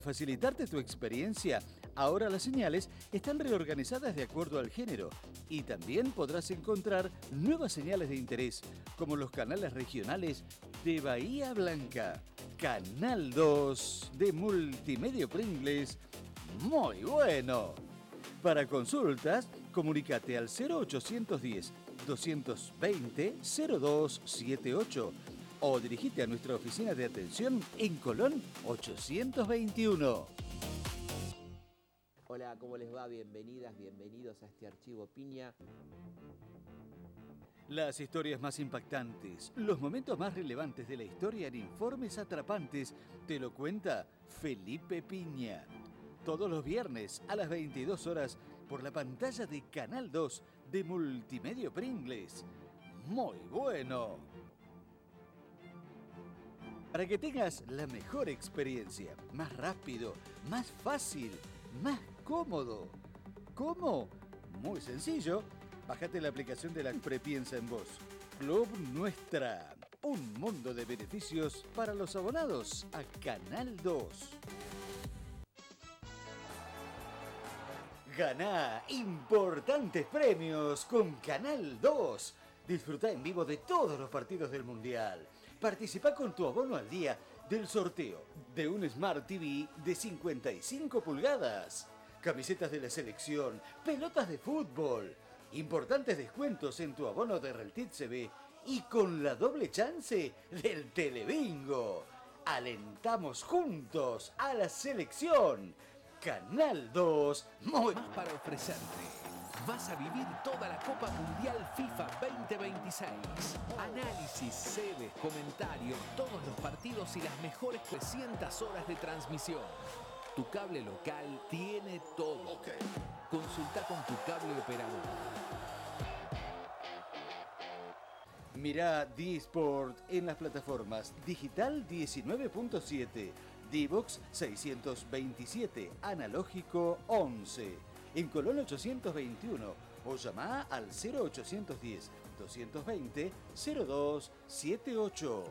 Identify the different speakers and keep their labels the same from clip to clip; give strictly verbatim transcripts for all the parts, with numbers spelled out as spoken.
Speaker 1: Facilitarte tu experiencia, ahora las señales están reorganizadas de acuerdo al género y también podrás encontrar nuevas señales de interés, como los canales regionales de Bahía Blanca. Canal dos de Multimedio Pringles, muy bueno. Para consultas, comunícate al cero ochocientos diez, doscientos veinte, cero dos setenta y ocho o dirigite a nuestra oficina de atención en Colón ochocientos veintiuno.
Speaker 2: Hola, ¿cómo les va? Bienvenidas, bienvenidos a este archivo Piña.
Speaker 1: Las historias más impactantes, los momentos más relevantes de la historia en informes atrapantes, te lo cuenta Felipe Piña. Todos los viernes a las veintidós horas por la pantalla de Canal dos de Multimedio Pringles. Muy bueno. Para que tengas la mejor experiencia, más rápido, más fácil, más cómodo. ¿Cómo? Muy sencillo. Bájate la aplicación de la Prepiensa en Vos. Club Nuestra. Un mundo de beneficios para los abonados a Canal dos. Ganá importantes premios con Canal dos. Disfruta en vivo de todos los partidos del Mundial. Participa con tu abono al día del sorteo de un Smart T V de cincuenta y cinco pulgadas. Camisetas de la selección, pelotas de fútbol, importantes descuentos en tu abono de Reltit C V y con la doble chance del Telebingo. Alentamos juntos a la selección. Canal dos, muy
Speaker 3: más para ofrecerte. Vas a vivir toda la Copa Mundial FIFA veinte veintiséis. Análisis, sedes, comentarios, todos los partidos y las mejores trescientas horas de transmisión. Tu cable local tiene todo. Okay. Consulta con tu cable operador.
Speaker 1: Mirá D-Sport en las plataformas Digital diecinueve punto siete, D-Box seiscientos veintisiete, Analógico once. En Colón ochocientos veintiuno o llama al cero ochocientos diez, doscientos veinte, cero dos setenta y ocho.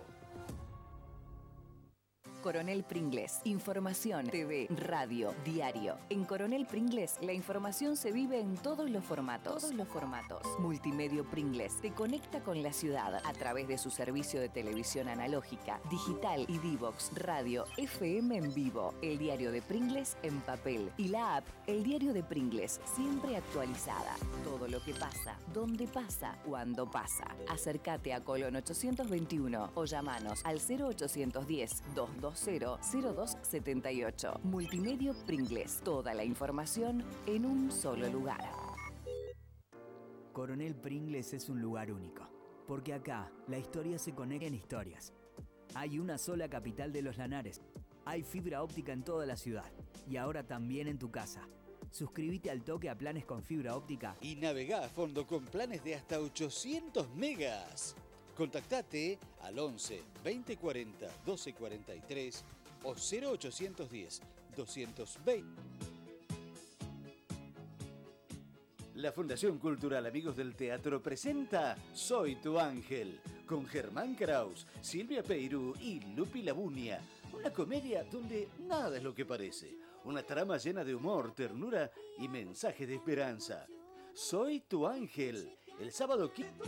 Speaker 4: Coronel Pringles, información, T V, radio, diario. En Coronel Pringles, la información se vive en todos los formatos. Todos los formatos. Multimedio Pringles te conecta con la ciudad a través de su servicio de televisión analógica, digital y D-Box, radio, F M en vivo, el diario de Pringles en papel y la app El Diario de Pringles, siempre actualizada. Todo lo que pasa, dónde pasa, cuándo pasa. Acércate a Colón ochocientos veintiuno o llamanos al cero ochocientos diez, doscientos veinte, cero dos setenta y ocho. Multimedio Pringles, toda la información en un solo lugar.
Speaker 5: Coronel Pringles es un lugar único, porque acá la historia se conecta en historias. Hay una sola capital de los Lanares. Hay fibra óptica en toda la ciudad y ahora también en tu casa. Suscríbete al toque a planes con fibra óptica
Speaker 1: y navegá a fondo con planes de hasta ochocientos megas. Contactate al once, veinte cuarenta, doce cuarenta y tres o cero ochocientos diez, doscientos veinte. La Fundación Cultural Amigos del Teatro presenta Soy tu Ángel, con Germán Kraus, Silvia Peirú y Lupi Labunia. Una comedia donde nada es lo que parece. Una trama llena de humor, ternura y mensajes de esperanza. Soy tu Ángel, el sábado quince.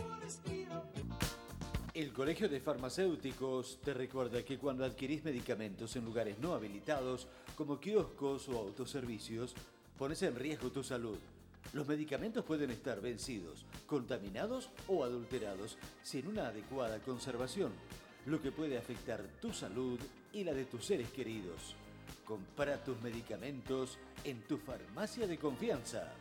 Speaker 1: El Colegio de Farmacéuticos te recuerda que cuando adquirís medicamentos en lugares no habilitados, como kioscos o autoservicios, pones en riesgo tu salud. Los medicamentos pueden estar vencidos, contaminados o adulterados sin una adecuada conservación, lo que puede afectar tu salud y la de tus seres queridos. Compra tus medicamentos en tu farmacia de confianza.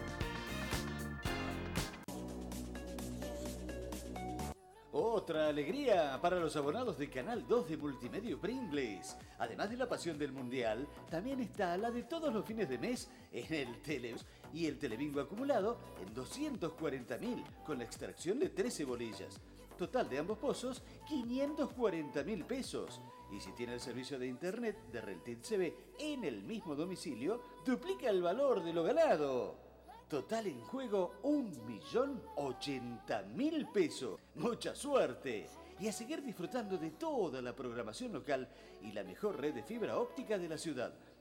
Speaker 1: Otra alegría para los abonados de Canal dos de Multimedio Pringles. Además de la pasión del Mundial, también está la de todos los fines de mes en el Tele y el Telebingo acumulado en doscientos cuarenta mil con la extracción de trece bolillas. Total de ambos pozos, quinientos cuarenta mil pesos. Y si tiene el servicio de internet de Reltit C V en el mismo domicilio, duplica el valor de lo ganado. Total en juego un millón ochenta mil pesos. ¡Mucha suerte! Y a seguir disfrutando de toda la programación local y la mejor red de fibra óptica de la ciudad.